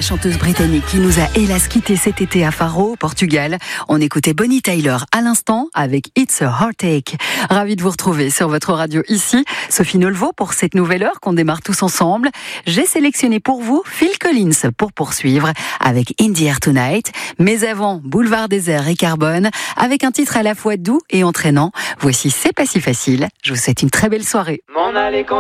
chanteuse britannique qui nous a hélas quitté cet été à Faro, au Portugal. On écoutait Bonnie Tyler à l'instant avec It's a Heartache. Ravi de vous retrouver sur votre radio ici. Sophie Nolvo pour cette nouvelle heure qu'on démarre tous ensemble. J'ai sélectionné pour vous Phil Collins pour poursuivve avec In the Air Tonight. Mais avant, Boulevard Désert et Carbone avec un titre à la fois doux et entraînant. Voici C'est pas si facile. Je vous souhaite une très belle soirée.